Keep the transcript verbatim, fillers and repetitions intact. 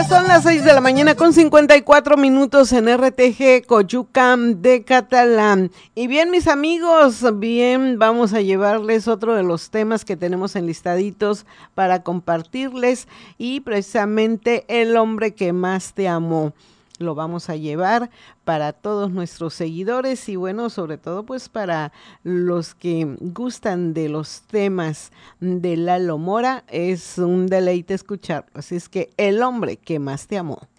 Ya son las seis de la mañana con cincuenta y cuatro minutos en R T G Coyucam de Catalán. Y bien, mis amigos, bien, vamos a llevarles otro de los temas que tenemos enlistaditos para compartirles, y precisamente el hombre que más te amó. Lo vamos a llevar para todos nuestros seguidores y bueno, sobre todo pues para los que gustan de los temas de Lalo Mora. Es un deleite escuchar. Así es que el hombre que más te amó.